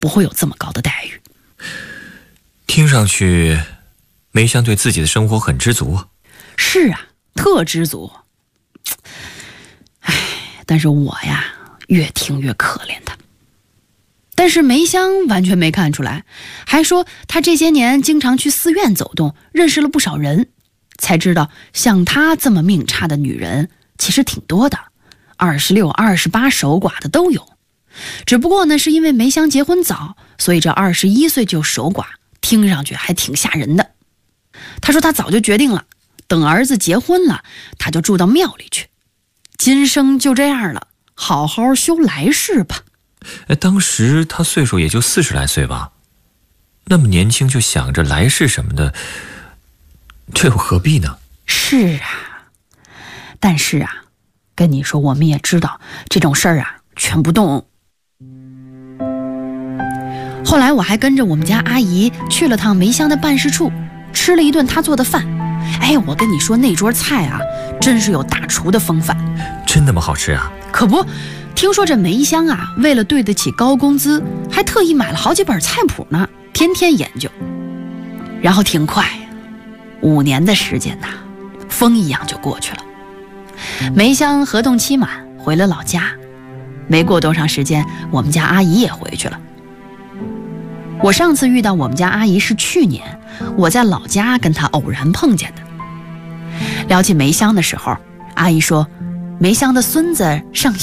不会有这么高的待遇。 听上去梅香对自己的生活很知足。 是啊，特知足。但是我呀，越听越可怜她。但是梅香完全没看出来，还说她这些年经常去寺院走动，认识了不少人，才知道像她这么命差的女人其实挺多的，26、28守寡的都有。只不过呢，是因为梅香结婚早，所以这21岁就守寡，听上去还挺吓人的。她说她早就决定了，等儿子结婚了，她就住到庙里去，今生就这样了，好好修来世吧。 当时他岁数也就40来岁吧，那么年轻就想着来世什么的，这又何必呢？ 是啊，但是啊，跟你说，我们也知道这种事儿啊，全不动。后来我还跟着我们家阿姨去了趟梅香的办事处，吃了一顿她做的饭。我跟你说，那桌菜啊，真是有大厨的风范。 真那么好吃啊？ 可不，听说这梅香啊，为了对得起高工资，还特意买了好几本菜谱呢，天天研究。然后挺快，5年的时间呐，风一样就过去了。梅香合同期满，回了老家。没过多长时间，我们家阿姨也回去了。我上次遇到我们家阿姨是去年，我在老家跟她偶然碰见的。聊起梅香的时候，阿姨说梅香的孙子上